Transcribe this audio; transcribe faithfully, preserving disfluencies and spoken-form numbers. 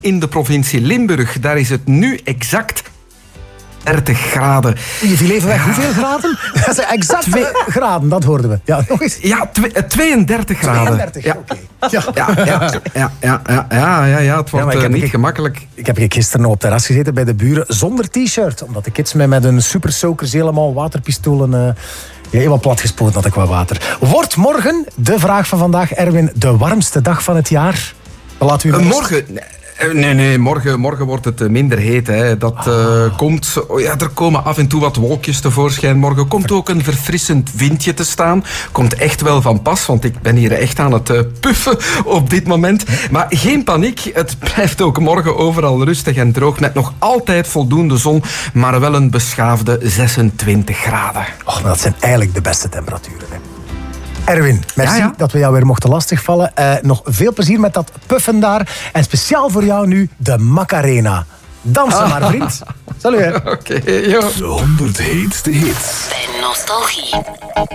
in de provincie Limburg. Daar is het nu exact dertig graden. Je viel even weg. Hoeveel graden? Dat zijn exact twee graden, dat hoorden we. Ja, nog eens. Ja, twe- tweeëndertig graden. tweeëndertig, ja. oké. Ja, ja, ja, ja, ja, ja, ja, ja, ja, het wordt Ja, ik uh, heb- niet ik- gemakkelijk. Ik heb gisteren nog op het terras gezeten bij de buren zonder t-shirt. Omdat de kids mij met hun super soakers helemaal waterpistolen... Uh, ja, helemaal platgespoten had ik wat water. Wordt morgen, de vraag van vandaag, Erwin, de warmste dag van het jaar? Dan laten we u Uh, rust. morgen... Nee, nee, morgen, morgen wordt het minder heet. Hè. Dat uh, komt... Oh ja, er komen af en toe wat wolkjes tevoorschijn. Morgen komt ook een verfrissend windje te staan. Komt echt wel van pas, want ik ben hier echt aan het uh, puffen op dit moment. Maar geen paniek. Het blijft ook morgen overal rustig en droog. Met nog altijd voldoende zon, maar wel een beschaafde zesentwintig graden. Och, maar dat zijn eigenlijk de beste temperaturen. Hè. Erwin, merci Ja, ja. dat we jou weer mochten lastigvallen. Uh, nog veel plezier met dat puffen daar. En speciaal voor jou nu de Macarena. Dansen maar, vriend. Salut. Hè. Oké, okay, joh. De honderd heetste hits. Bij Nostalgie.